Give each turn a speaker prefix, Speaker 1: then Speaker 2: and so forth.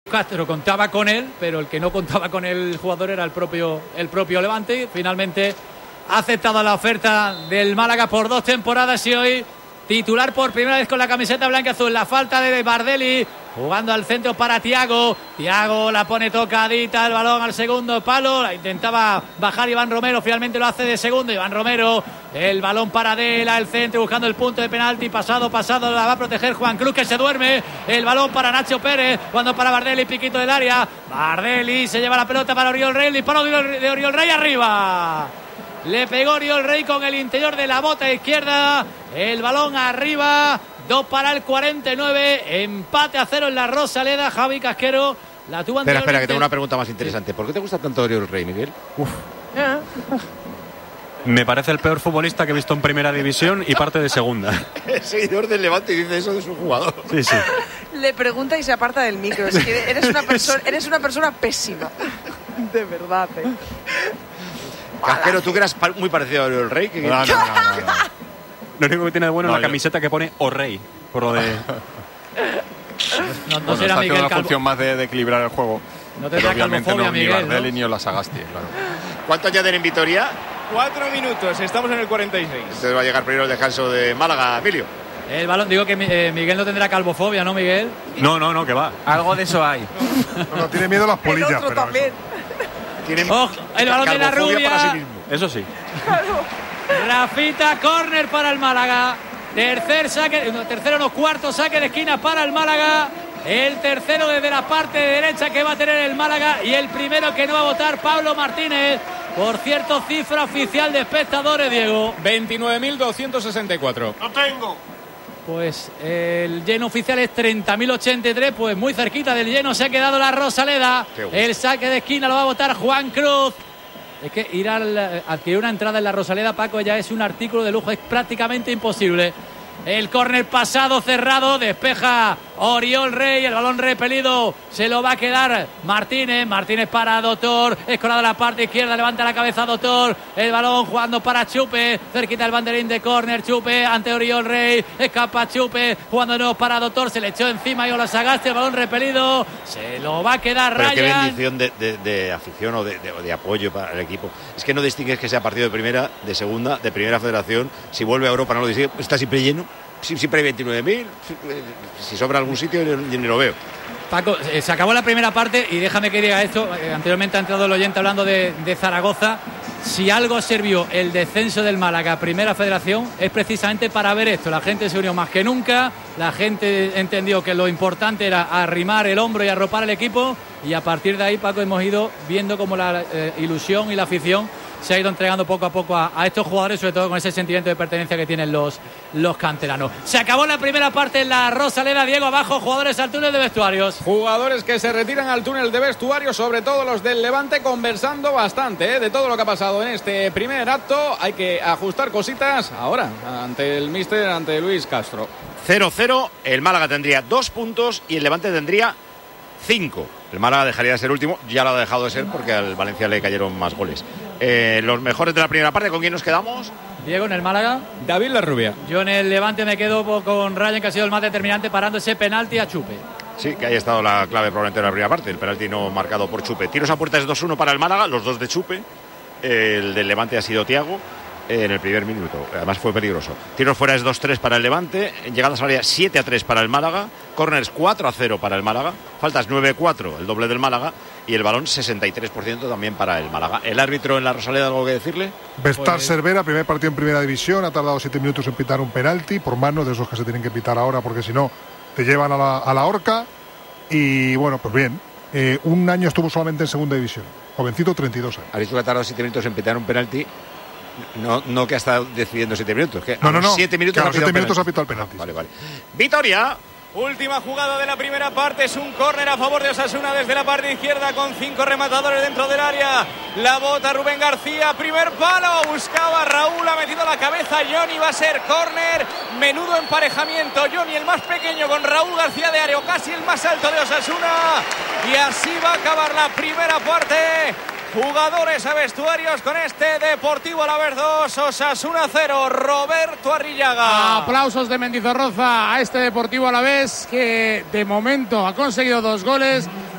Speaker 1: Castro contaba con él, pero el que no contaba con el jugador era el propio Levante. Finalmente ha aceptado la oferta del Málaga por 2 temporadas y hoy titular por primera vez con la camiseta blanca azul. La falta de Bardelli, jugando al centro para Thiago. Thiago la pone tocadita, el balón al segundo palo. La intentaba bajar Iván Romero, finalmente lo hace de segundo. Iván Romero, el balón para Dela, el centro buscando el punto de penalti. Pasado, la va a proteger Juan Cruz, que se duerme. El balón para Nacho Pérez, cuando para Bardelli, piquito del área. Bardelli se lleva la pelota para Oriol Rey, el disparo de Oriol Rey arriba. Le pegó Oriol Rey con el interior de la bota izquierda. El balón arriba. 2 para el 49. Empate a 0 en la Rosaleda. Javi Casquero la tuvo anteriormente.
Speaker 2: Espera, que tengo una pregunta más interesante. ¿Por qué te gusta tanto Oriol Rey, Miguel?
Speaker 3: Me parece el peor futbolista que he visto en primera división y parte de segunda.
Speaker 2: El seguidor del Levante dice eso de su jugador.
Speaker 3: Sí.
Speaker 4: Le pregunta y se aparta del micro. Es que eres una persona pésima. De verdad,
Speaker 2: Casquero, tú que eras muy parecido a Oriol Rey.
Speaker 3: No. Lo único que tiene de bueno es la camiseta que pone O Rey, por lo de...
Speaker 1: No será
Speaker 5: está
Speaker 1: Miguel
Speaker 5: una
Speaker 1: Calvo.
Speaker 5: función más de equilibrar el juego.
Speaker 1: No tendrá
Speaker 5: obviamente
Speaker 1: calvofobia,
Speaker 5: no, ni
Speaker 1: Miguel,
Speaker 5: Bardelli
Speaker 1: ¿no?
Speaker 5: ni Olasagasti, claro.
Speaker 2: ¿Cuánto añaden en Vitoria?
Speaker 6: 4 minutos, estamos en el 46.
Speaker 2: Entonces va a llegar primero el descanso de Málaga, Emilio.
Speaker 1: El balón, digo que Miguel no tendrá calvofobia, ¿no, Miguel?
Speaker 3: No, que va.
Speaker 6: Algo de eso hay.
Speaker 7: No, tiene miedo a las polillas.
Speaker 4: El otro
Speaker 7: pero
Speaker 4: también.
Speaker 1: Ojo, el balón de la
Speaker 2: calvofobia para sí
Speaker 1: rubia.
Speaker 2: mismo.
Speaker 3: Eso sí.
Speaker 1: Rafita, córner para el Málaga. Cuarto saque de esquina para el Málaga. El tercero desde la parte derecha que va a tener el Málaga. Y el primero que no va a votar, Pablo Martínez. Por cierto, cifra oficial de espectadores, Diego.
Speaker 6: 29.264.
Speaker 7: ¡No tengo!
Speaker 1: Pues el lleno oficial es 30.083, pues muy cerquita del lleno se ha quedado la Rosaleda. El saque de esquina lo va a votar Juan Cruz. Es que ir a adquirir una entrada en la Rosaleda, Paco, ya es un artículo de lujo, es prácticamente imposible. El córner pasado, cerrado, despeja Oriol Rey, el balón repelido, se lo va a quedar Martínez para Doctor, escorado a la parte izquierda, levanta la cabeza Doctor, el balón jugando para Chupe, cerquita el banderín de córner, Chupe ante Oriol Rey, escapa Chupe, jugando de nuevo para Doctor, se le echó encima y Olasagasti, el balón repelido, se lo va a quedar
Speaker 2: Pero
Speaker 1: Ryan.
Speaker 2: qué bendición de afición o de apoyo para el equipo. Es que no distingues que sea partido de primera, de segunda, de primera federación. Si vuelve a Europa no lo distingue, está siempre lleno. Siempre hay 29.000. Si sobra algún sitio ni lo veo.
Speaker 1: Paco, se acabó la primera parte y déjame que diga esto. Anteriormente ha entrado el oyente hablando de Zaragoza. Si algo sirvió el descenso del Málaga a Primera Federación es precisamente para ver esto. La gente se unió más que nunca. La gente entendió que lo importante era arrimar el hombro y arropar el equipo. Y a partir de ahí, Paco, hemos ido viendo cómo la ilusión y la afición se ha ido entregando poco a poco a estos jugadores, sobre todo con ese sentimiento de pertenencia que tienen los canteranos. Se acabó la primera parte en la Rosaleda. Diego, abajo, jugadores al túnel de vestuarios.
Speaker 6: Jugadores que se retiran al túnel de vestuarios, sobre todo los del Levante, conversando bastante de todo lo que ha pasado en este primer acto. Hay que ajustar cositas ahora ante el míster, ante Luis Castro.
Speaker 2: 0-0, el Málaga tendría 2 puntos y el Levante tendría 5. El Málaga dejaría de ser último, ya lo ha dejado de ser porque al Valencia le cayeron más goles. Los mejores de la primera parte, ¿con quién nos quedamos?
Speaker 1: Diego, en el Málaga.
Speaker 6: David Larrubia.
Speaker 1: Yo en el Levante me quedo con Ryan, que ha sido el más determinante, parando ese penalti a Chupe.
Speaker 2: Sí, que haya estado la clave probablemente en la primera parte, el penalti no marcado por Chupe. Tiros a puerta es 2-1 para el Málaga, los 2 de Chupe. El del Levante ha sido Thiago en el primer minuto, además fue peligroso. Tiros fuera es 2-3 para el Levante, llegadas a área 7-3 para el Málaga, córners 4-0 para el Málaga, faltas 9-4, el doble del Málaga, y el balón 63% también para el Málaga. ¿El árbitro en la Rosaleda algo que decirle?
Speaker 7: Vestar Cervera, primer partido en primera división, ha tardado 7 minutos en pitar un penalti por mano, de esos que se tienen que pitar ahora porque si no te llevan a la horca. Y bueno, pues bien, un año estuvo solamente en segunda división, jovencito, 32 años.
Speaker 2: Ha dicho que ha tardado 7 minutos en pitar un penalti. No que ha estado decidiendo 7 minutos, que
Speaker 7: no.
Speaker 2: 7 minutos,
Speaker 7: claro, 7 minutos ha pitado el penalti.
Speaker 2: Vale. Vitoria.
Speaker 6: Última jugada de la primera parte, es un córner a favor de Osasuna desde la parte izquierda con 5 rematadores dentro del área. La bota Rubén García, primer palo, buscaba Raúl, ha metido la cabeza Johnny, va a ser córner. Menudo emparejamiento, Johnny el más pequeño con Raúl García de Areo, casi el más alto de Osasuna. Y así va a acabar la primera parte. Jugadores a vestuarios con este Deportivo Alavés 2, Osasuna 0, Roberto Arrillaga.
Speaker 8: Aplausos de Mendizorroza a este Deportivo Alavés que de momento ha conseguido 2 goles